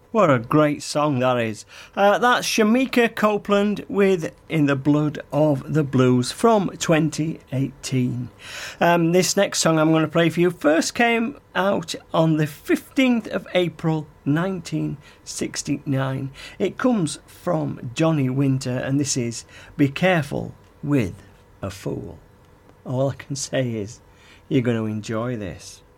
What a great song that is. That's Shamika Copeland with In the Blood of the Blues from 2018. This next song I'm going to play for you first came out on the 15th of April 1969. It comes from Johnny Winter, and this is Be Careful with a Fool. All I can say is you're going to enjoy this.